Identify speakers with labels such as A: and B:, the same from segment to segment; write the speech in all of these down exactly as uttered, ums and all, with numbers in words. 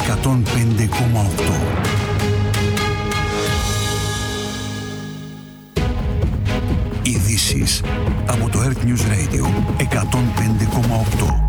A: εκατόν πέντε κόμμα οκτώ. Ειδήσεις από το Earth News Radio εκατόν πέντε κόμμα οκτώ.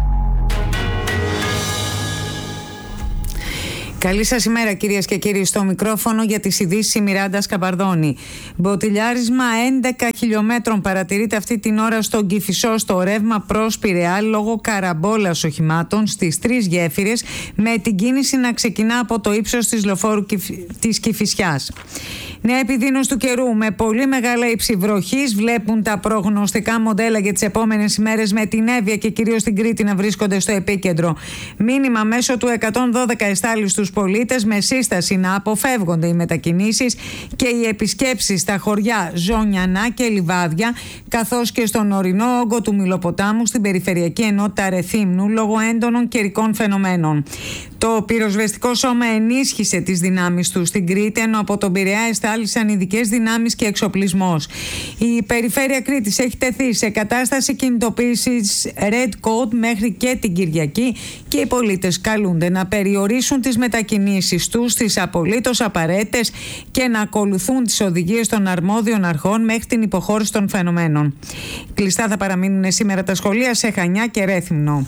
B: Καλή σας ημέρα κυρίες και κύριοι, στο μικρόφωνο για τις ειδήσεις η Μιράντα Σκαπαρδώνη. Μποτιλιάρισμα έντεκα χιλιόμετρων παρατηρείται αυτή την ώρα στον Κηφισό στο ρεύμα προς Πειραιά λόγω καραμπόλας οχημάτων στις τρεις γέφυρες, με την κίνηση να ξεκινά από το ύψος της λοφόρου της Κηφισιάς. Νέα επιδείνωση του καιρού με πολύ μεγάλα ύψη βροχής. Βλέπουν τα προγνωστικά μοντέλα για τις επόμενες ημέρες με την Εύβοια και κυρίως την Κρήτη να βρίσκονται στο επίκεντρο. Μήνυμα μέσω του εκατόν δώδεκα εστάλει στους πολίτες με σύσταση να αποφεύγονται οι μετακινήσεις και οι επισκέψεις στα χωριά Ζωνιανά και Λιβάδια, καθώς και στον ορεινό όγκο του Μυλοποτάμου στην περιφερειακή ενότητα Ρεθύμνου λόγω έντονων καιρικών φαινομένων. Το πυροσβεστικό σώμα ενίσχυσε τις δυνάμεις του στην Κρήτη, ενώ από τον Πειραιά εστάλησαν ειδικές δυνάμεις και εξοπλισμός. Η περιφέρεια Κρήτης έχει τεθεί σε κατάσταση κινητοποίησης Red Code μέχρι και την Κυριακή και οι πολίτες καλούνται να περιορίσουν τις μετακινήσεις τους στις απολύτως απαραίτητες και να ακολουθούν τις οδηγίες των αρμόδιων αρχών μέχρι την υποχώρηση των φαινομένων. Κλειστά θα παραμείνουν σήμερα τα σχολεία σε Χανιά και Ρέθυμνο.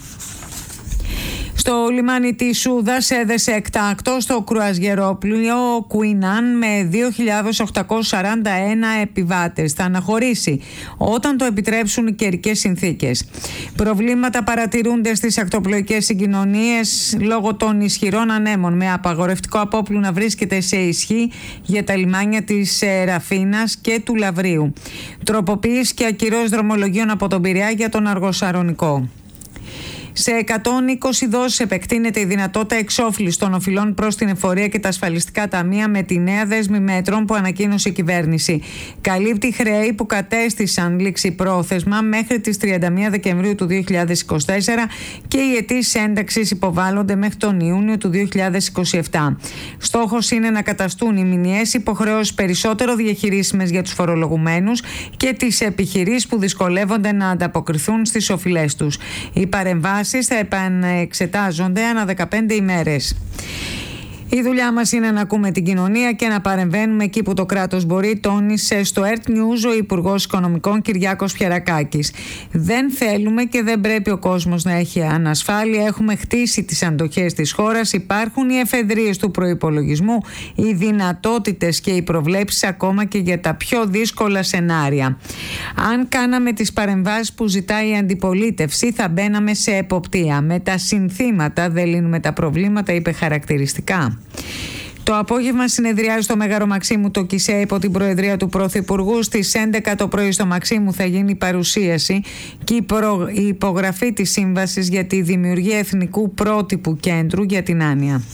B: Στο λιμάνι της Σούδας έδεσε εκτάκτο στο κρουαζιερόπλοιο Κουίναν με δύο χιλιάδες οκτακόσιους σαράντα ένα επιβάτες. Θα αναχωρήσει όταν το επιτρέψουν οι καιρικές συνθήκες. Προβλήματα παρατηρούνται στις ακτοπλοϊκές συγκοινωνίες λόγω των ισχυρών ανέμων, με απαγορευτικό απόπλου να βρίσκεται σε ισχύ για τα λιμάνια της Ραφίνας και του Λαβρίου. Τροποποίηση και ακυρώσεις δρομολογίων από τον Πειραιά για τον Αργοσαρονικό. Σε εκατόν είκοσι δόσεις επεκτείνεται η δυνατότητα εξόφλησης των οφειλών προς την εφορία και τα ασφαλιστικά ταμεία με τη νέα δέσμη μέτρων που ανακοίνωσε η κυβέρνηση. Καλύπτει χρέη που κατέστησαν ληξιπρόθεσμα μέχρι τις τριάντα μία Δεκεμβρίου του δύο χιλιάδες είκοσι τέσσερα και οι αιτήσεις ένταξης υποβάλλονται μέχρι τον Ιούνιο του δύο χιλιάδες είκοσι επτά. Στόχος είναι να καταστούν οι μηνιαίες υποχρεώσεις περισσότερο διαχειρίσιμες για τους φορολογουμένους και τις επιχειρήσεις που δυσκολεύονται να ανταποκριθούν στις οφειλές τους. Οι παρεμβάσεις θα επανεξετάζονται ανά δεκαπέντε ημέρες. Η δουλειά μας είναι να ακούμε την κοινωνία και να παρεμβαίνουμε εκεί που το κράτος μπορεί, τόνισε στο Earth News ο Υπουργός Οικονομικών Κυριάκος Πιερακάκης. Δεν θέλουμε και δεν πρέπει ο κόσμος να έχει ανασφάλεια. Έχουμε χτίσει τις αντοχές της χώρας. Υπάρχουν οι εφεδρείες του προϋπολογισμού, οι δυνατότητες και οι προβλέψεις ακόμα και για τα πιο δύσκολα σενάρια. Αν κάναμε τις παρεμβάσεις που ζητάει η αντιπολίτευση, θα μπαίναμε σε εποπτεία. Με τα συνθήματα δεν λύνουμε τα προβλήματα, είπε χαρακτηριστικά. Το απόγευμα συνεδριάζει στο Μέγαρο Μαξίμου το ΚΙΣΕ υπό την προεδρία του Πρωθυπουργού. Στις έντεκα το πρωί στο Μαξίμου θα γίνει η παρουσίαση και η, προ... η υπογραφή της σύμβασης για τη δημιουργία εθνικού πρότυπου κέντρου για την άνοια.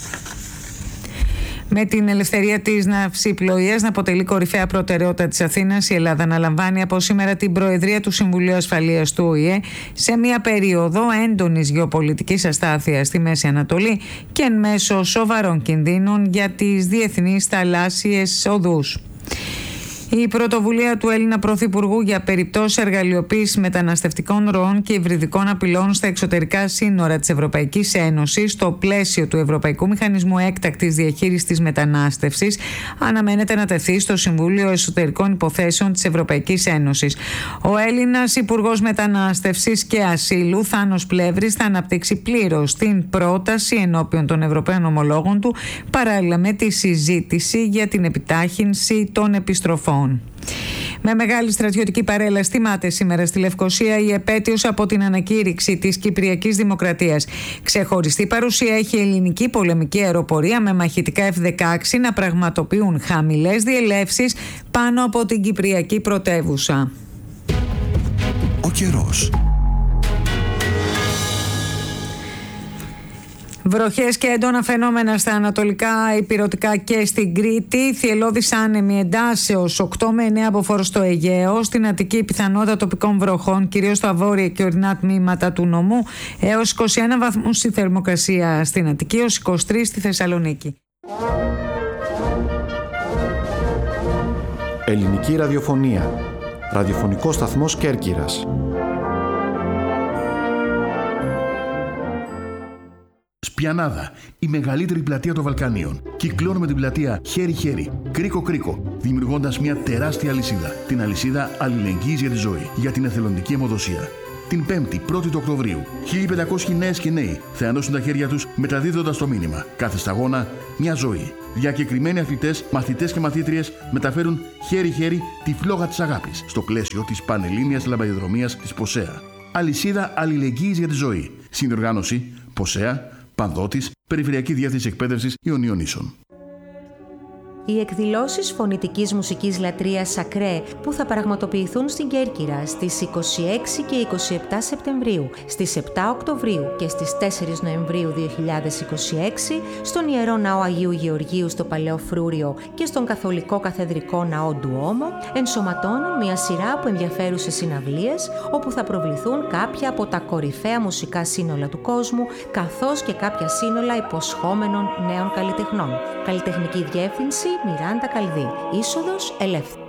B: Με την ελευθερία της ναυσιπλοείας να αποτελεί κορυφαία προτεραιότητα της Αθήνας, η Ελλάδα αναλαμβάνει από σήμερα την Προεδρία του Συμβουλίου Ασφαλείας του Ο Η Ε σε μια περίοδο έντονης γεωπολιτικής αστάθειας στη Μέση Ανατολή και εν μέσω σοβαρών κινδύνων για τις διεθνείς θαλάσσιες οδούς. Η πρωτοβουλία του Έλληνα Πρωθυπουργού για περιπτώσεις εργαλειοποίησης μεταναστευτικών ροών και υβριδικών απειλών στα εξωτερικά σύνορα της Ευρωπαϊκής Ένωσης, στο πλαίσιο του Ευρωπαϊκού Μηχανισμού Έκτακτης Διαχείρισης της Μετανάστευσης, αναμένεται να τεθεί στο Συμβούλιο Εσωτερικών Υποθέσεων της Ευρωπαϊκής Ένωσης. Ο Έλληνας Υπουργός Μετανάστευσης και Ασύλου, Θάνος Πλεύρης, θα αναπτύξει πλήρως την πρόταση ενώπιον των Ευρωπαίων ομολόγων του, παράλληλα με τη συζήτηση για την επιτάχυνση των επιστροφών. Με μεγάλη στρατιωτική παρέλαση τιμάται σήμερα στη Λευκοσία η επέτειος από την ανακήρυξη της Κυπριακής Δημοκρατίας. Ξεχωριστή παρουσία έχει η ελληνική πολεμική αεροπορία με μαχητικά εφ δεκαέξι να πραγματοποιούν χαμηλές διελεύσεις πάνω από την Κυπριακή πρωτεύουσα.
A: Ο καιρός.
B: Βροχές και έντονα φαινόμενα στα ανατολικά ηπειρωτικά και στην Κρήτη. Θυελλώδης άνεμη εντάσεως οκτώ με εννέα από στο Αιγαίο. Στην Αττική πιθανότητα τοπικών βροχών, κυρίως στα βόρεια και ορεινά τμήματα του νομού. Έως είκοσι ένα βαθμούς η θερμοκρασία στην Αττική, έως είκοσι τρεις στη Θεσσαλονίκη.
C: Ελληνική ραδιοφωνία. Ραδιοφωνικός σταθμός Κέρκυρας.
D: Σπιανάδα, η μεγαλύτερη πλατεία των Βαλκανίων. Κυκλώνουμε την πλατεία χέρι-χέρι, κρίκο-κρίκο, δημιουργώντας μια τεράστια αλυσίδα. Την αλυσίδα αλληλεγγύης για τη ζωή, για την εθελοντική αιμοδοσία. Την Πέμπτη, πρώτη του Οκτωβρίου, χίλιοι πεντακόσιοι νέες και νέοι θα ενώσουν τα χέρια τους μεταδίδοντας το μήνυμα. Κάθε σταγόνα, μια ζωή. Διακεκριμένοι αθλητές, μαθητές και μαθήτριες μεταφέρουν χέρι-χέρι τη φλόγα της αγάπης στο πλαίσιο της πανελλήνιας λαμπαδιδρομίας της ΠΟΣΕΑ. Αλυσίδα αλληλεγγύης για τη ζωή. Συνδιοργάνωση ΠΟΣΕΑ, Πανδώτης, Περιφερειακή Διεύθυνση Εκπαίδευσης Ιωνίων Ίσων.
E: Οι εκδηλώσεις φωνητικής μουσικής λατρείας Σακρέ που θα πραγματοποιηθούν στην Κέρκυρα στις είκοσι έξι και είκοσι επτά Σεπτεμβρίου, στις επτά Οκτωβρίου και στις τέσσερις Νοεμβρίου δύο χιλιάδες είκοσι έξι στον Ιερό Ναό Αγίου Γεωργίου στο Παλαιό Φρούριο και στον Καθολικό Καθεδρικό Ναό Ντουόμο ενσωματώνουν μια σειρά από ενδιαφέρουσες συναυλίες όπου θα προβληθούν κάποια από τα κορυφαία μουσικά σύνολα του κόσμου καθώς και κάποια σύνολα υποσχόμενων νέων καλλιτεχνών. Καλλιτεχνική διεύθυνση Μιράντα Καλδί. Είσοδος ελεύθερη.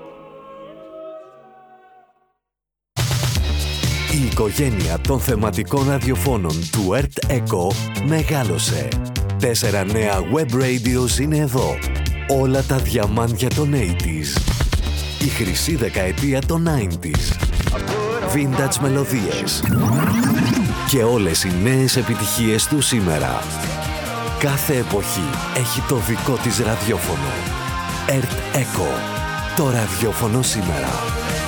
F: Η οικογένεια των θεματικών ραδιοφώνων του ΕΡΤ ΕΚΟ μεγάλωσε. Τέσσερα νέα web radios είναι εδώ. Όλα τα διαμάντια των ογδόντα. Η χρυσή δεκαετία των ενενήντα. Vintage μελωδίες. Και όλες οι νέες επιτυχίες του σήμερα. Κάθε εποχή έχει το δικό της ραδιόφωνο. ΕΡΤ ΕΚΟ. Το ραδιόφωνο σήμερα.